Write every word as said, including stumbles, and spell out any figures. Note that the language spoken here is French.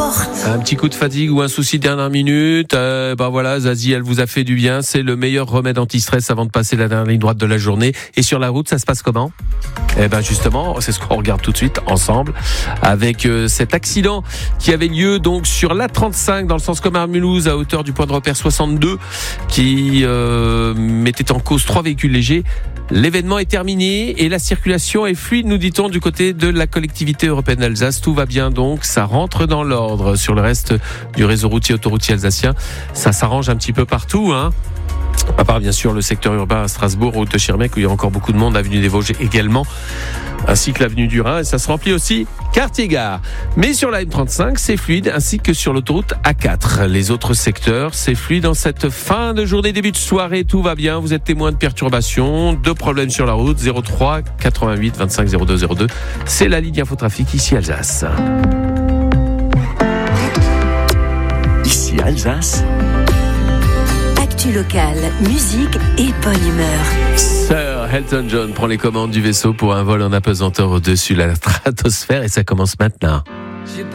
porte. Un petit coup de fatigue ou un souci de dernière minute, euh, ben voilà, Zazie, elle vous a fait du bien. C'est le meilleur remède anti-stress avant de passer la dernière ligne droite de la journée. Et sur la route, ça se passe comment ? Eh ben justement, c'est ce qu'on regarde tout de suite ensemble avec euh, cet accident qui avait lieu donc sur l'A trente-cinq dans le sens Comars-Mulhouse à hauteur du point de repère soixante-deux qui euh, mettait en cause trois véhicules légers. L'événement est terminé et la circulation est fluide, nous dit-on, du côté de la collectivité européenne d'Alsace. Tout va bien donc, ça rentre dans l'ordre. Sur le reste du réseau routier autoroutier alsacien, ça s'arrange un petit peu partout, hein. À part bien sûr le secteur urbain à Strasbourg, route de Schirmeck, où il y a encore beaucoup de monde, avenue des Vosges également, ainsi que l'avenue du Rhin, et ça se remplit aussi Quartier-Gare. Mais sur la M trente-cinq, c'est fluide, ainsi que sur l'autoroute A quatre. Les autres secteurs, c'est fluide en cette fin de journée, début de soirée, tout va bien. Vous êtes témoin de perturbations, de problèmes sur la route, zéro trois quatre-vingt-huit vingt-cinq zéro deux zéro deux. C'est la ligne Infotrafic ici Alsace. Ici Alsace. Actu locale, musique et bonne humeur. Sir Elton John prend les commandes du vaisseau pour un vol en apesanteur au-dessus de la stratosphère et ça commence maintenant.